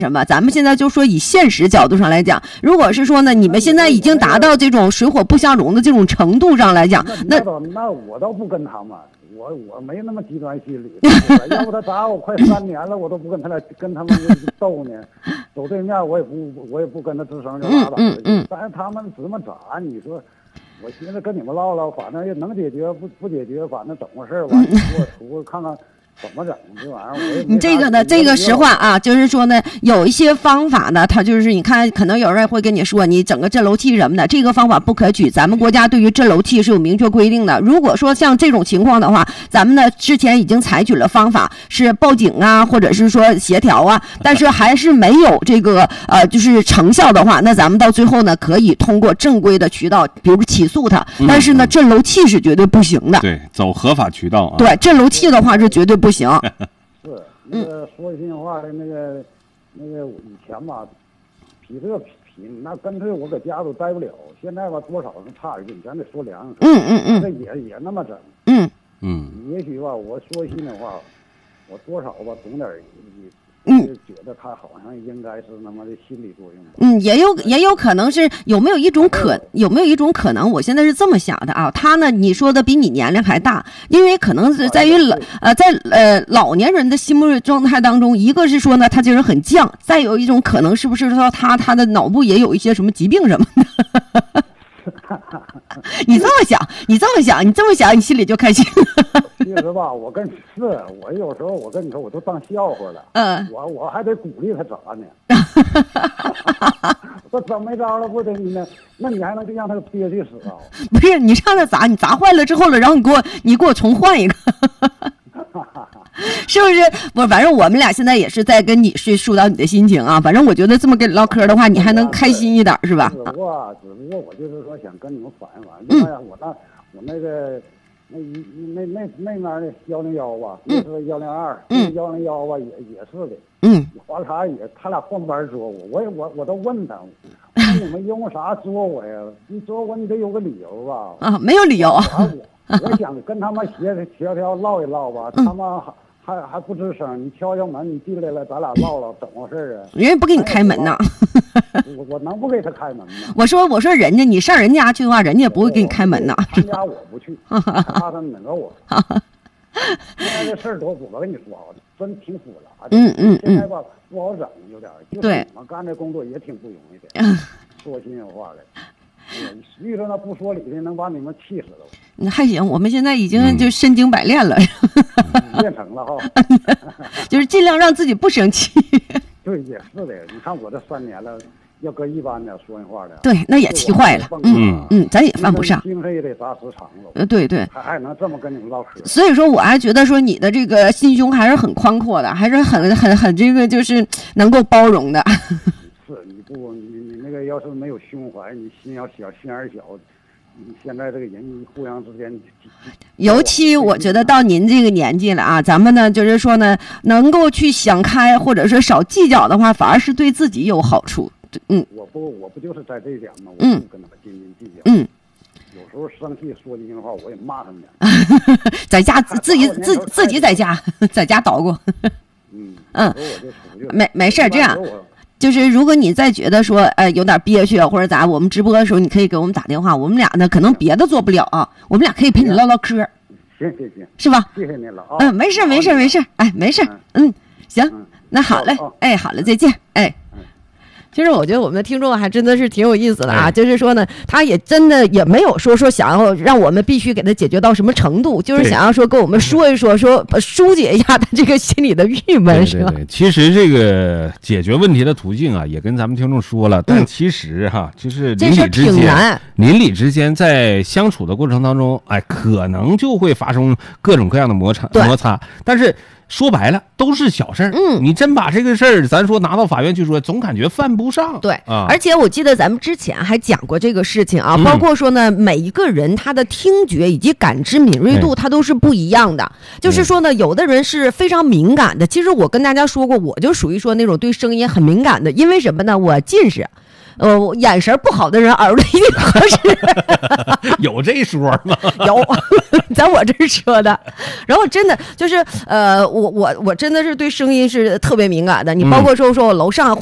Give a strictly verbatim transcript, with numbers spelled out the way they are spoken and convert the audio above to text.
什么？咱们现在就说以现实角度上来讲，如果是说呢，你们现在已经达到这种水火不相容的这种程度上来讲， 那那那我倒不跟他们，我我没那么极端心理，要不他打我快三年了，我都不跟他俩跟他们斗呢，走对面我也不我也不跟他吱声就拉倒了。 嗯嗯嗯。 但是他们这么咋？你说，我寻思跟你们唠唠，反正也能解决，不不解决，反正怎么回事？完，你给我出看看。怎么整这玩意儿？我也你这个呢，这个实话啊，就是说呢，有一些方法呢，它就是你看，可能有人会跟你说，你整个震楼器什么的，这个方法不可取。咱们国家对于震楼器是有明确规定的。如果说像这种情况的话，咱们呢之前已经采取了方法是报警啊，或者是说协调啊，但是还是没有这个呃就是成效的话，那咱们到最后呢，可以通过正规的渠道，比如起诉他。但是呢，震楼器是绝对不行的。 对，走合法渠道啊。 对，震楼器的话是绝对不行。行， 是那个说心里话的那个那个以前吧，比这个品那干脆我搁家都待不了。现在吧，多少能差一点，咱得说良心。 嗯嗯嗯， 这也也那么整。 嗯嗯， 也许吧，我说心里话，我多少吧懂点， 嗯， 觉得他好像应该是那么的心理作用吧。 嗯，也有也有可能是有没有一种可有没有一种可能？我现在是这么想的啊，他呢，你说的比你年龄还大，因为可能是在于老呃在呃老年人的心目状态当中，一个是说呢他这人很犟，再有一种可能是不是说他他的脑部也有一些什么疾病什么的。你这么想，你这么想，你这么想，你心里就开心了。 其实吧，我跟是，我有时候我跟你说，我都当笑话了。 嗯， 我我还得鼓励他咋呢？我整没招了不得你呢？那你还能让他憋屈死啊？ 不是，你让他砸，你砸坏了之后了，然后你给我你给我重换一个。是不是？不，反正我们俩现在也是在跟你是疏导你的心情啊。反正我觉得这么跟你唠嗑的话，你还能开心一点，是吧？ 只不过，只不过我就是说想跟你们反映反映。另外，我那我那个那那那那边的幺零幺吧，那是幺零二，嗯，幺零幺吧也也是的， 嗯， 华茶也，他俩换班捉我，我也我我都问他，我说你们因为啥捉我呀？你捉我你得有个理由吧？ 啊，没有理由。 我我想跟他们协协调唠一唠吧，他们还。还还不吱声，你敲敲门，你进来了，咱俩唠唠，怎么回事啊？ 人家不给你开门呢。 我我能不给他开门吗？ 我说我说人家你上人家去的话，人家也不会给你开门呢。 他家我不去，怕他哪个我。现在这事儿多，我跟你说啊，真挺复杂的。 嗯嗯嗯。 现在吧不好整，有点。 对。 我干这工作也挺不容易的。说心里话的。遇着那不说理的，能把你们气死了。 那还行，我们现在已经就身经百炼了， 嗯、练成了哈， 就是尽量让自己不生气。 对，也是的。你看我这三年了，要搁一般的说人话的， 对，那也气坏了。嗯嗯，咱也犯不上， 精神也得砸时长了。 呃，对对， 还还能这么跟你们唠嗑。 所以说，我还觉得说你的这个心胸还是很宽阔的，还是很很很这个就是能够包容的。 是，你不你你那个要是没有胸怀，你心要小，心眼小，你现在这个人互相之间， 尤其我觉得到您这个年纪了啊，咱们呢就是说呢，能够去想开，或者说少计较的话，反而是对自己有好处。嗯， 我不我不就是在这一点吗？我不跟他们斤斤计较。 嗯， 有时候生气说句心里话，我也骂他们点。 在家自己自自己在家在家捣鼓。 嗯嗯，没没事这样。 就是如果你再觉得说呃有点憋屈或者咋，我们直播的时候你可以给我们打电话，我们俩呢可能别的做不了啊，我们俩可以陪你唠唠嗑。 行行行， 是吧？ 谢谢你了啊。 嗯，没事没事没事，哎，没事，嗯，行，那好嘞，哎，好了，再见，哎。其实我觉得我们的听众还真的是挺有意思的啊， 哎、 就是说呢，他也真的也没有说说想要让我们必须给他解决到什么程度，就是想要说跟我们说一说，说疏解一下他这个心里的郁闷，是吧？ 对对对，其实这个解决问题的途径啊，也跟咱们听众说了，但其实哈、啊，就是邻里之间，邻里之间在相处的过程当中，哎，可能就会发生各种各样的摩擦摩擦，但是。说白了都是小事儿， 嗯， 你真把这个事儿，咱说拿到法院去说，总感觉犯不上。 对， 啊， 而且我记得咱们之前还讲过这个事情啊，嗯、包括说呢，每一个人他的听觉以及感知敏锐度，他都是不一样的。嗯、就是说呢，有的人是非常敏感的。其实我跟大家说过，我就属于说那种对声音很敏感的，因为什么呢？我近视。 呃，眼神不好的人耳朵一定合适。 有这说吗？ 有，在我这儿说的。然后真的就是，呃，我我我真的是对声音是特别敏感的。你包括说说我楼上